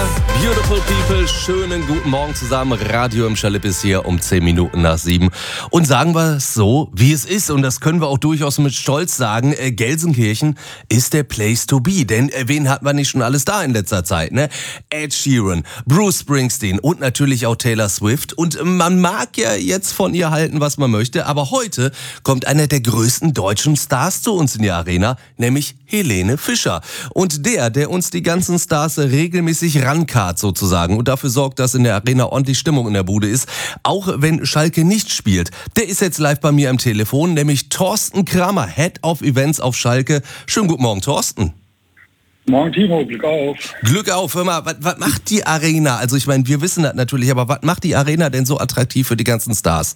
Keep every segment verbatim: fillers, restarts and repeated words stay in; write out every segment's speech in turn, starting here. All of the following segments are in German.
Beautiful People, schönen guten Morgen zusammen. Radio im Schalipp ist hier um zehn Minuten nach sieben. Und sagen wir es so, wie es ist. Und das können wir auch durchaus mit Stolz sagen. Äh, Gelsenkirchen ist der Place to be. Denn äh, wen hatten wir nicht schon alles da in letzter Zeit, ne? Ed Sheeran, Bruce Springsteen und natürlich auch Taylor Swift. Und äh, man mag ja jetzt von ihr halten, was man möchte. Aber heute kommt einer der größten deutschen Stars zu uns in die Arena, nämlich Helene Fischer. Und der, der uns die ganzen Stars regelmäßig rankarrt sozusagen und dafür sorgt, dass in der Arena ordentlich Stimmung in der Bude ist, auch wenn Schalke nicht spielt, der ist jetzt live bei mir am Telefon, nämlich Thorsten Kramer, Head of Events auf Schalke. Schönen guten Morgen, Thorsten. Morgen, Timo, Glück auf. Glück auf, hör mal, was, was macht die Arena? Also ich meine, wir wissen das natürlich, aber was macht die Arena denn so attraktiv für die ganzen Stars?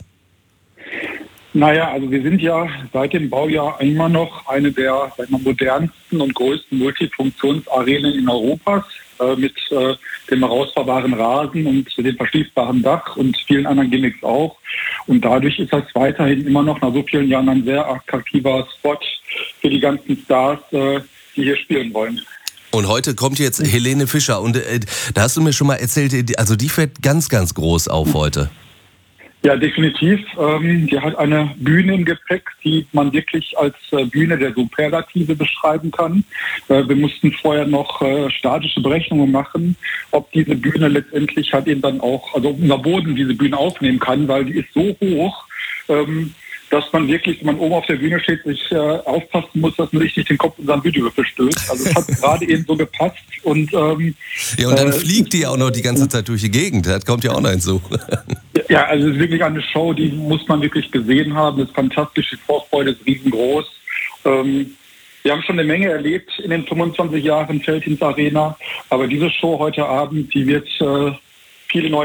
Naja, also wir sind ja seit dem Baujahr immer noch eine der sag mal, modernsten und größten Multifunktionsarenen in Europas äh, mit äh, dem herausfahrbaren Rasen und dem verschließbaren Dach und vielen anderen Gimmicks auch. Und dadurch ist das weiterhin immer noch nach so vielen Jahren ein sehr attraktiver Spot für die ganzen Stars, äh, die hier spielen wollen. Und heute kommt jetzt Helene Fischer und äh, da hast du mir schon mal erzählt, also die fährt ganz, ganz groß auf heute. Ja, definitiv. Ähm, die hat eine Bühne im Gepäck, die man wirklich als äh, Bühne der Superlative beschreiben kann. Äh, wir mussten vorher noch äh, statische Berechnungen machen, ob diese Bühne letztendlich halt eben dann auch, also unser Boden diese Bühne aufnehmen kann, weil die ist so hoch, ähm, dass man wirklich, wenn man oben auf der Bühne steht, sich äh, aufpassen muss, dass man richtig den Kopf in seinen Videowürfel stößt. Also es hat gerade eben so gepasst. Und, ähm, ja, und dann äh, fliegt die auch noch die ganze Zeit durch die Gegend. Das kommt ja auch noch hinzu. Ja, also es ist wirklich eine Show, die muss man wirklich gesehen haben. Das ist fantastisch, die Vorfreude ist riesengroß. Ähm, wir haben schon eine Menge erlebt in den fünfundzwanzig Jahren Felddienst Arena, aber diese Show heute Abend, die wird äh, viele neue